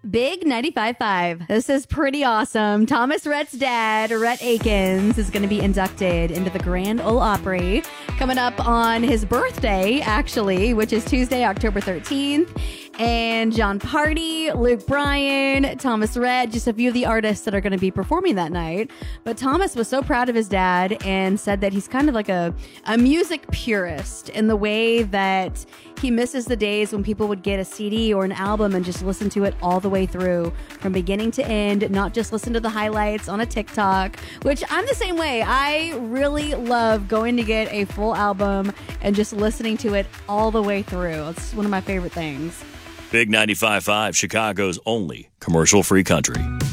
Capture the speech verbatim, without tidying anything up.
Big ninety-five point five. This is pretty awesome. Thomas Rhett's dad, Rhett Akins, is going to be inducted into the Grand Ole Opry coming up on his birthday, actually, which is Tuesday, October thirteenth. And John Party, Luke Bryan, Thomas Rhett, just a few of the artists that are going to be performing that night. But Thomas was so proud of his dad and said that he's kind of like a, a music purist in the way that he misses the days when people would get a C D or an album and just listen to it all the way through from beginning to end, not just listen to the highlights on a TikTok, which I'm the same way. I really love going to get a full album and just listening to it all the way through. It's one of my favorite things. Big ninety-five point five, Chicago's only commercial-free country.